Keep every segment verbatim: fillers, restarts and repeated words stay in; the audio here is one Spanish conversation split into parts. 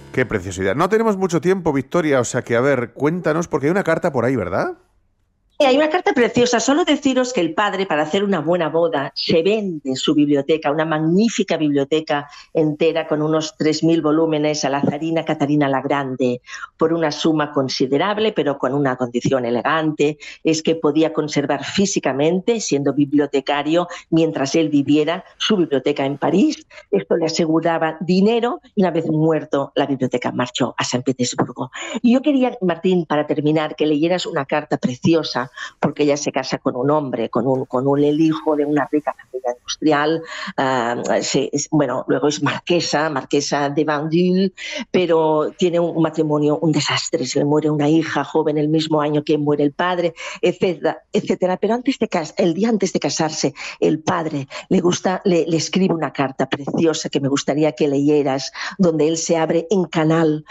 Qué preciosidad. No tenemos mucho tiempo, Victoria, o sea que, a ver, cuéntanos, porque hay una carta por ahí, ¿verdad? Hay una carta preciosa. Solo deciros que el padre, para hacer una buena boda, se vende su biblioteca, una magnífica biblioteca entera con unos tres mil volúmenes a la zarina Catarina la Grande, por una suma considerable, pero con una condición elegante. Es que podía conservar físicamente, siendo bibliotecario, mientras él viviera, su biblioteca en París. Esto le aseguraba dinero y una vez muerto, la biblioteca marchó a San Petersburgo. Y yo quería, Martín, para terminar, que leyeras una carta preciosa, porque ella se casa con un hombre, con un, con un el hijo de una rica familia industrial, uh, se, es, bueno, luego es marquesa, marquesa de Vandil, pero tiene un matrimonio, un desastre, se le muere una hija joven el mismo año que muere el padre, etcétera, etcétera. Pero antes de el día antes de casarse, el padre le, gusta, le, le escribe una carta preciosa que me gustaría que leyeras, donde él se abre en canal,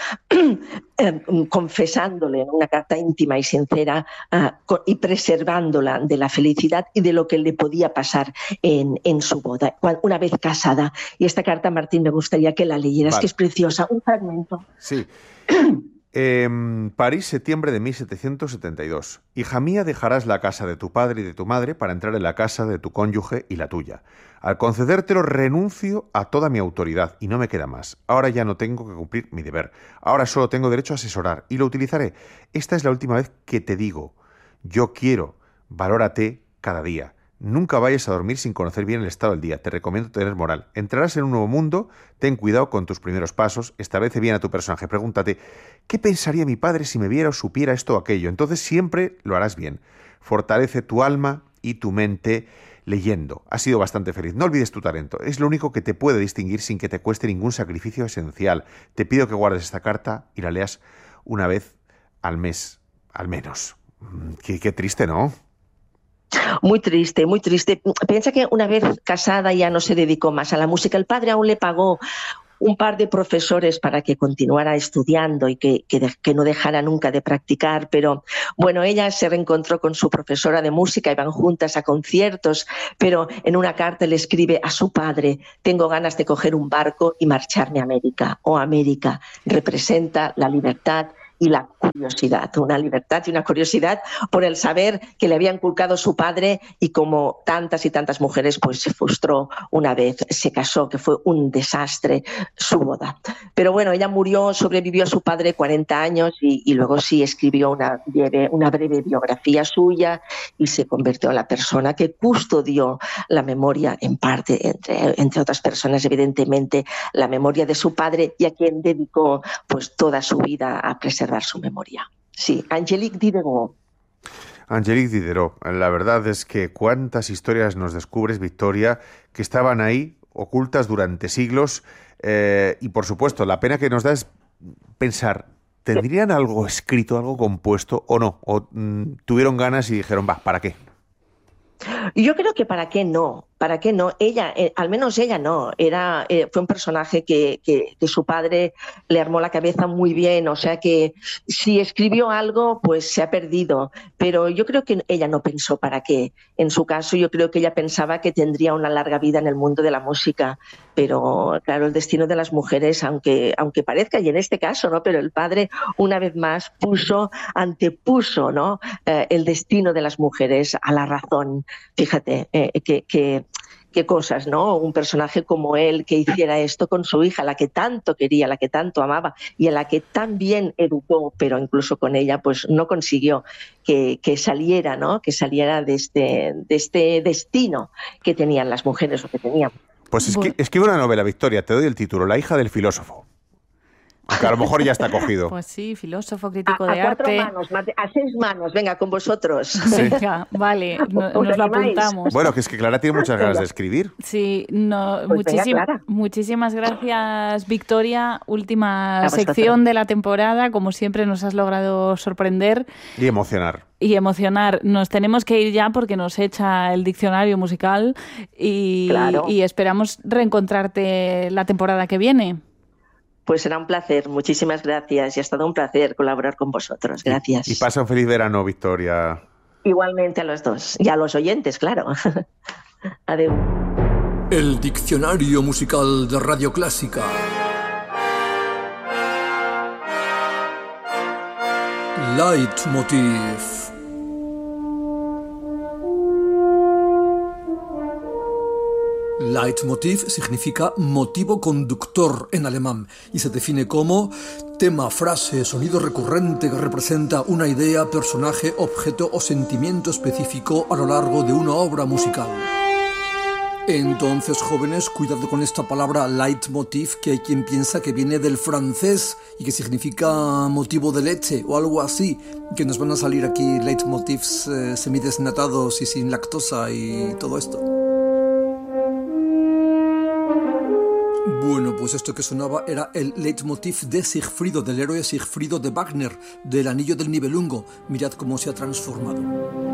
eh, confesándole en una carta íntima y sincera, uh, y preservándola de la felicidad y de lo que le podía pasar en, en su boda, una vez casada. Y esta carta, Martín, me gustaría que la leyeras, vale, que es preciosa. Un fragmento. Sí. Eh, París, septiembre de mil setecientos setenta y dos. Hija mía, dejarás la casa de tu padre y de tu madre para entrar en la casa de tu cónyuge y la tuya. Al concedértelo renuncio a toda mi autoridad y no me queda más. Ahora ya no tengo que cumplir mi deber. Ahora solo tengo derecho a asesorar y lo utilizaré. Esta es la última vez que te digo: yo quiero, valórate cada día. Nunca vayas a dormir sin conocer bien el estado del día. Te recomiendo tener moral. Entrarás en un nuevo mundo, ten cuidado con tus primeros pasos, establece bien a tu personaje. Pregúntate, ¿qué pensaría mi padre si me viera o supiera esto o aquello? Entonces siempre lo harás bien. Fortalece tu alma y tu mente leyendo. Has sido bastante feliz. No olvides tu talento. Es lo único que te puede distinguir sin que te cueste ningún sacrificio esencial. Te pido que guardes esta carta y la leas una vez al mes, al menos. Qué, qué triste, ¿no? Muy triste, muy triste. Piensa que una vez casada ya no se dedicó más a la música. El padre aún le pagó un par de profesores para que continuara estudiando y que, que, que no dejara nunca de practicar, pero bueno, ella se reencontró con su profesora de música y van juntas a conciertos, pero en una carta le escribe a su padre: tengo ganas de coger un barco y marcharme a América. O América representa la libertad y la curiosidad, una libertad y una curiosidad por el saber que le había inculcado su padre, y como tantas y tantas mujeres, pues se frustró una vez se casó, que fue un desastre su boda. Pero bueno, ella murió, sobrevivió a su padre cuarenta años y, y luego sí escribió una breve, una breve biografía suya y se convirtió en la persona que custodió la memoria, en parte, entre, entre otras personas, evidentemente, la memoria de su padre, y a quien dedicó pues toda su vida a preservar su memoria. Sí, Angélique Diderot. Angélique Diderot. La verdad es que cuántas historias nos descubres, Victoria, que estaban ahí, ocultas durante siglos, eh, y por supuesto, la pena que nos da es pensar, ¿tendrían algo escrito, algo compuesto o no? ¿O mmm, tuvieron ganas y dijeron, va, ¿para qué? Yo creo que para qué no, para qué no. Ella, eh, al menos ella no, era, eh, fue un personaje que, que, que su padre le armó la cabeza muy bien, o sea que si escribió algo, pues se ha perdido. Pero yo creo que ella no pensó para qué. En su caso, yo creo que ella pensaba que tendría una larga vida en el mundo de la música. Pero claro, el destino de las mujeres, aunque, aunque parezca, y en este caso, ¿no? Pero el padre, una vez más, puso, antepuso, ¿no? Eh, el destino de las mujeres a la razón. Fíjate, eh, que, que, qué cosas, ¿no? Un personaje como él que hiciera esto con su hija, la que tanto quería, la que tanto amaba y a la que tan bien educó, pero incluso con ella pues no consiguió que, que saliera, ¿no? Que saliera de este, de este destino que tenían las mujeres, o que tenían. Pues esqui- escribe una novela, Victoria, te doy el título, La hija del filósofo. Aunque a lo mejor ya está cogido. Pues sí, filósofo, crítico a, de a cuatro arte. manos, a seis manos, venga, con vosotros. Sí. Venga, vale, no, nos lo apuntamos. Bueno, que es que Clara tiene muchas ganas de escribir. Sí, no, Pues muchísim- venga, Clara. muchísimas gracias, Victoria. Última sección de la temporada. Como siempre, nos has logrado sorprender. Y emocionar. Y emocionar. Nos tenemos que ir ya porque nos echa el diccionario musical y, Claro. y esperamos reencontrarte la temporada que viene. Pues será un placer, muchísimas gracias, y ha estado un placer colaborar con vosotros. Gracias. Y, y pasa un feliz verano, Victoria. Igualmente a los dos, y a los oyentes, claro. Adeu. El diccionario musical de Radio Clásica. Leitmotiv. Leitmotiv significa motivo conductor en alemán y se define como tema, frase, sonido recurrente que representa una idea, personaje, objeto o sentimiento específico a lo largo de una obra musical. Entonces, jóvenes, cuidado con esta palabra Leitmotiv, que hay quien piensa que viene del francés y que significa motivo de leche o algo así, que nos van a salir aquí leitmotivs eh, semidesnatados y sin lactosa y todo esto. Bueno, pues esto que sonaba era el leitmotiv de Sigfrido, del héroe Sigfrido de Wagner, del Anillo del Nibelungo. Mirad cómo se ha transformado.